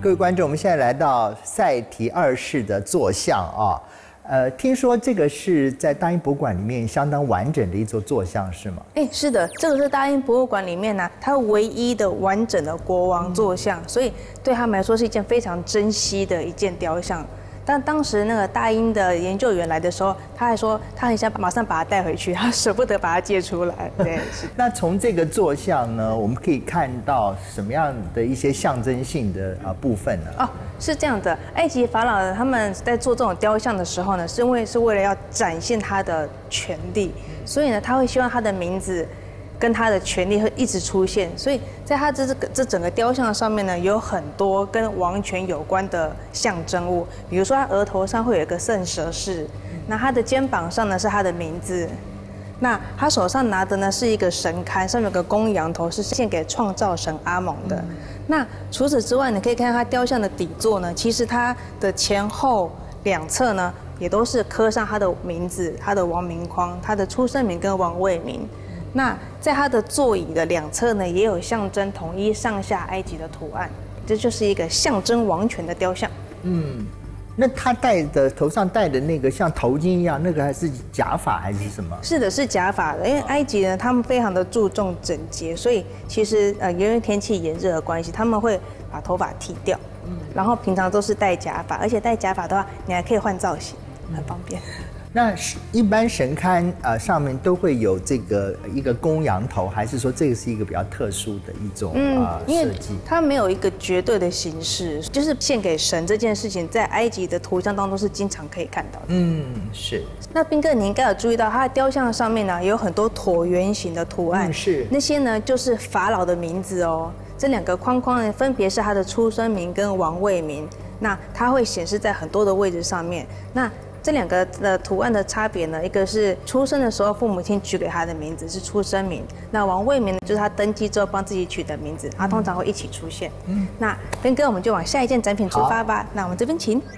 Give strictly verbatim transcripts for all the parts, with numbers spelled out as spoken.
各位观众，我们现在来到赛提二世的坐像啊，呃，听说这个是在大英博物馆里面相当完整的一座坐像，是吗？ 哎，是的，这个是大英博物馆里面呢、啊，它唯一的完整的国王坐像，所以对他们来说是一件非常珍惜的一件雕像。但当时那个大英的研究员来的时候，他还说他很想马上把它带回去，他舍不得把它借出来。对， 那从这个坐像呢，我们可以看到什么样的一些象征性的啊部分呢？ 哦，是这样的，埃及法老他们在做这种雕像的时候呢，是因为是为了要展现他的权力，所以呢，他会希望他的名字跟他的权力会一直出现，所以在他这这个这整个雕像上面呢，有很多跟王权有关的象征物，比如说他额头上会有一个圣蛇饰，那他的肩膀上呢是他的名字，那他手上拿的呢是一个神龛，上面有个公羊头，是献给创造神阿蒙的。那除此之外，你可以看到他雕像的底座呢，其实它的前后两侧呢，也都是刻上他的名字、他的王名框、他的出生名跟王位名。那在它的座椅的两侧呢，也有象征统一上下埃及的图案，这就是一个象征王权的雕像。 嗯，那他戴的头上戴的那个像头巾一样，那个还是假发还是什么？ 是的，是假发的，因为埃及呢，他们非常的注重整洁，所以其实呃，因为天气炎热的关系，他们会把头发剃掉，嗯，然后平常都是戴假发，而且戴假发的话，你还可以换造型，很方便。 那一般神龛呃上面都会有这个一个公羊头，还是说这个是一个比较特殊的一种啊设计？ 它没有一个绝对的形式，就是献给神这件事情，在埃及的图像当中是经常可以看到的。 嗯，是。 那彬哥，你应该有注意到，它的雕像上面呢有很多椭圆形的图案， 嗯、是那些呢就是法老的名字哦。这两个框框呢，分别是他的出生名跟王位名，那它会显示在很多的位置上面。那这两个的图案的差别呢，一个是出生的时候父母亲取给他的名字是出生名，那王位名呢就是他登基之后帮自己取的名字，他通常会一起出现。嗯，那彬哥，我们就往下一件展品出发吧。那我们这边请。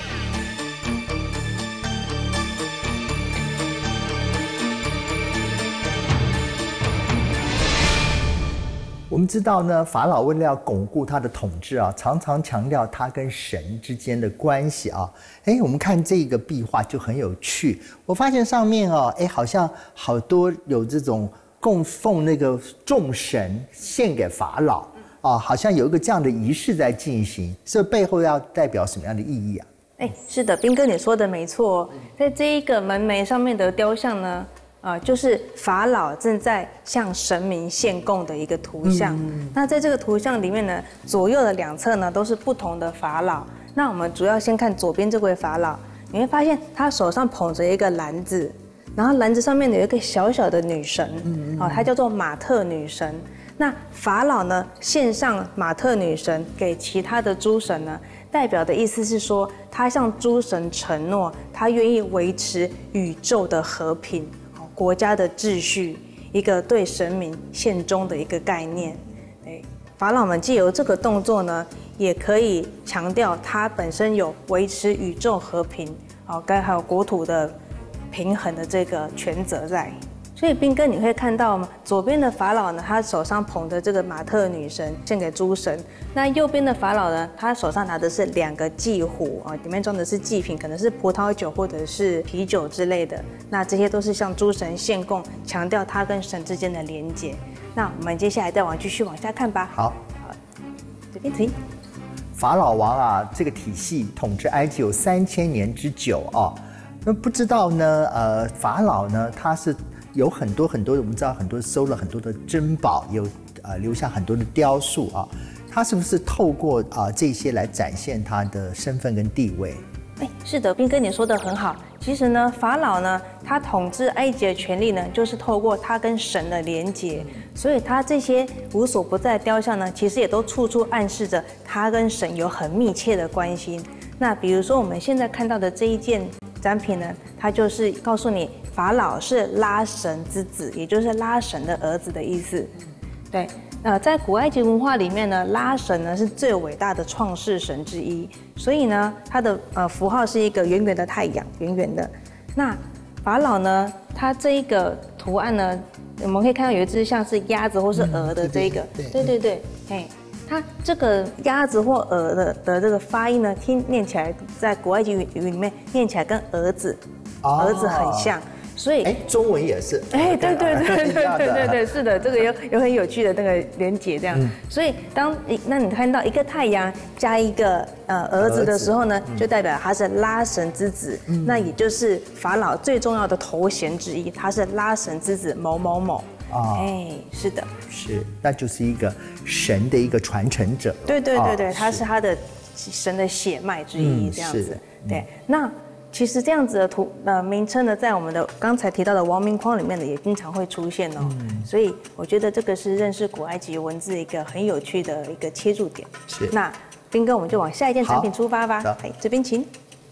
我们知道呢，法老为了要巩固他的统治啊，常常强调他跟神之间的关系啊。哎，我们看这个壁画就很有趣，我发现上面哦，哎，好像好多有这种供奉那个众神献给法老啊，好像有一个这样的仪式在进行，这背后要代表什么样的意义啊？ 哎，是的，彬哥你说的没错，在这一个门楣上面的雕像呢。啊、呃，就是法老正在向神明献供的一个图像。嗯、那在这个图像里面呢，左右的两侧呢都是不同的法老。那我们主要先看左边这位法老，你会发现他手上捧着一个篮子，然后篮子上面有一个小小的女神，嗯、哦，她叫做马特女神。那法老呢献上马特女神给其他的诸神呢，代表的意思是说，他向诸神承诺，他愿意维持宇宙的和平。国家的秩序，一个对神明献忠的一个概念。对，法老们藉由这个动作呢，也可以强调他本身有维持宇宙和平，哦，该还有国土的平衡的这个权责在。所以彬哥，你会看到左边的法老呢，他手上捧着这个马特女神献给诸神；那右边的法老呢，他手上拿的是两个祭壶啊，里面装的是祭品，可能是葡萄酒或者是啤酒之类的。那这些都是向诸神献供，强调他跟神之间的连结。那我们接下来再往继续往下看吧。 好， 好，这边请。 法老王啊，这个体系统治埃及有三千年之久啊。那不知道呢，呃，法老呢，他是。有很多很多，我们知道很多收了很多的珍宝，有呃留下很多的雕塑啊。他是不是透过啊、呃、这些来展现他的身份跟地位？ 哎，是的，彬哥你说的很好。其实呢，法老呢，他统治埃及的权力呢，就是透过他跟神的连结，所以他这些无所不在的雕像呢，其实也都处处暗示着他跟神有很密切的关系。那比如说我们现在看到的这一件展品呢，它就是告诉你。法老是拉神之子，也就是拉神的儿子的意思。对，呃，在古埃及文化里面呢，拉神呢是最伟大的创世神之一，所以呢，它的呃符号是一个圆圆的太阳，圆圆的。那法老呢，它这一个图案呢，我们可以看到有一只像是鸭子或是鹅的这个， 嗯、对, 对, 对对对，嘿， 它这个鸭子或鹅的的这个发音呢，听念起来在古埃及语语里面念起来跟儿子，哦、儿子很像。所以， 哎，中文也是， 哎，对对对对对对对，是的，这个有有很有趣的那个连结，这样。嗯、所以，当你那你看到一个太阳加一个呃儿子的时候呢，就代表他是拉神之子，嗯、那也就是法老最重要的头衔之一，他是拉神之子某某某。啊，哎，是的， 是，那就是一个神的一个传承者。 对对对对，他是他的神的血脉之一，这样子。对，那。其实这样子的图呃名称呢，在我们的刚才提到的王明框里面呢，也经常会出现哦。嗯、所以我觉得这个是认识古埃及文字一个很有趣的一个切入点。 是。 那彬哥，我们就往下一件产品出发吧。哎，这边请。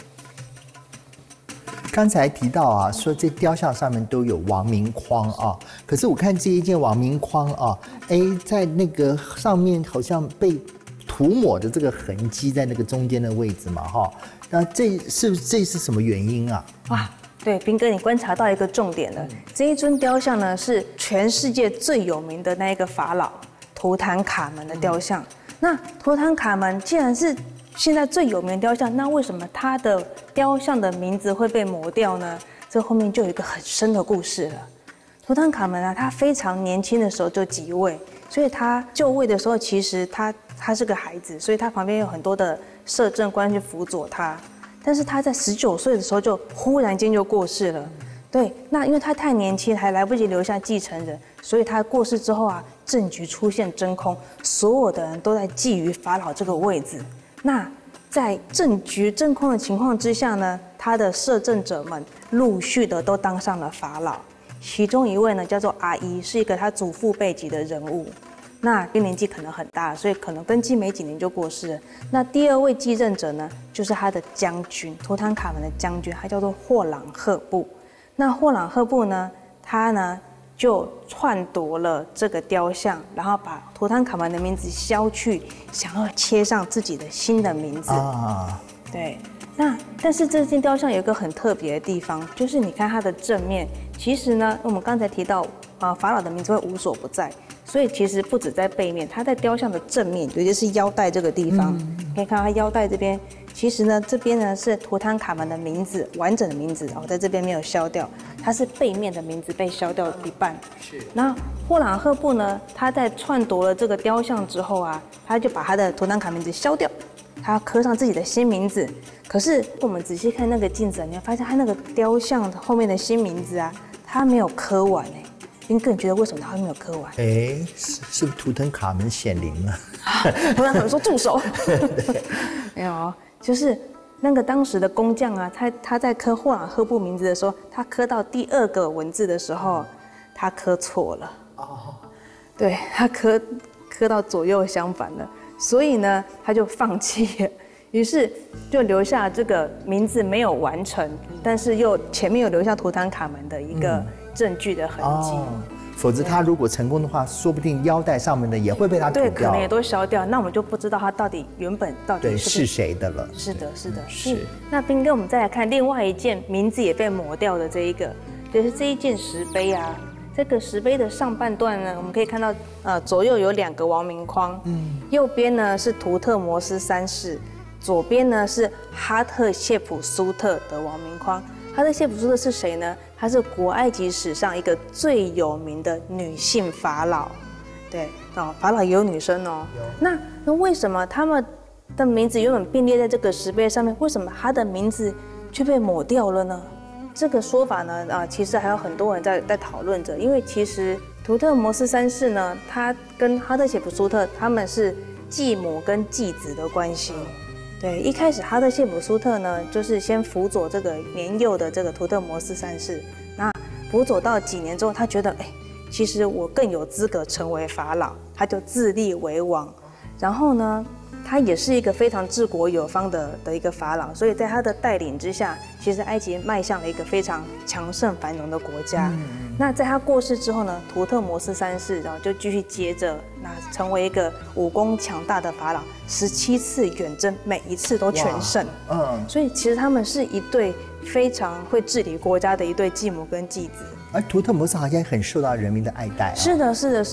刚才提到啊，说这雕像上面都有王明框啊，可是我看这一件王明框啊，哎，在那个上面好像被涂抹的这个痕迹在那个中间的位置嘛，哈。那这是这是什么原因啊？ 哇，对，彬哥，你观察到一个重点了。嗯、这一尊雕像呢，是全世界最有名的那一个法老图坦卡门的雕像。嗯、那图坦卡门既然是现在最有名的雕像，那为什么他的雕像的名字会被抹掉呢？这后面就有一个很深的故事了。图坦卡门啊，他非常年轻的时候就即位，所以他就位的时候，其实他他是个孩子，所以他旁边有很多的摄政官去辅佐他。但是他在十九岁的时候就忽然间就过世了。对，那因为他太年轻，还来不及留下继承人，所以他过世之后啊，政局出现真空，所有的人都在觊觎法老这个位置。那在政局真空的情况之下呢，他的摄政者们陆续的都当上了法老。其中一位呢叫做阿伊，是一个他祖父辈级的人物。那因为年纪可能很大，所以可能登基没几年就过世了。那第二位继任者呢，就是他的将军，图坦卡门的将军，他叫做霍朗赫布。那霍朗赫布呢，他呢就篡夺了这个雕像，然后把图坦卡门的名字削去，想要切上自己的新的名字。啊，对。那但是这件雕像有一个很特别的地方，就是你看它的正面，其实呢，我们刚才提到，呃，法老的名字会无所不在。所以其实不止在背面，它在雕像的正面，尤其是腰带这个地方，嗯、可以看到它腰带这边。其实呢，这边呢是图坦卡门的名字，完整的名字，然后在这边没有削掉，它是背面的名字被削掉一半。是。那霍朗赫布呢，他在篡夺了这个雕像之后啊，他就把他的图坦卡门名字削掉，他要刻上自己的新名字。可是我们仔细看那个镜子，你会发现他那个雕像后面的新名字啊，他没有刻完哎。您个人觉得为什么他会没有刻完？ 哎，是是不是图腾卡门显灵了？ 图腾卡门说住手。没有，就是那个当时的工匠啊，他他在刻霍朗赫布名字的时候，他刻到第二个文字的时候，他刻错了。哦，对，他刻刻到左右相反了，所以呢，他就放弃了。于是就留下这个名字没有完成，但是又前面有留下图坦卡门的一个证据的痕迹。哦， 否则他如果成功的话，说不定腰带上面的也会被他涂掉。 对，可能也都消掉，那我们就不知道他到底原本到底是对是谁的了。 是的，是的，是。那彬哥，我们再来看另外一件名字也被抹掉的这一个，就是这一件石碑啊。这个石碑的上半段呢，我们可以看到，呃，左右有两个王明框，嗯，右边呢是图特摩斯三世。左边呢是哈特谢普苏特的王明框。哈特谢普苏特是谁呢？她是国埃及史上一个最有名的女性法老。对，哦，法老也有女生哦。那那为什么他们的名字原本并列在这个石碑上面，为什么她的名字却被抹掉了呢？这个说法呢，啊、呃，其实还有很多人在在讨论着。因为其实图特摩斯三世呢，他跟哈特谢普苏特他们是继母跟继子的关系。对，一开始哈特谢普苏特呢，就是先辅佐这个年幼的这个图特摩斯三世。那辅佐到几年之后，他觉得，哎，其实我更有资格成为法老，他就自立为王。然后呢，他也是一个非常治国有方的的一个法老，所以在他的带领之下，其实埃及迈向了一个非常强盛繁荣的国家。嗯、那在他过世之后呢，图特摩斯三世然后就继续接着，那成为一个武功强大的法老，十七次远征，每一次都全胜。嗯，所以其实他们是一对非常会治理国家的一对继母跟继子。 而图特摩斯好像很受到人民的爱戴、啊。 是的，是的，是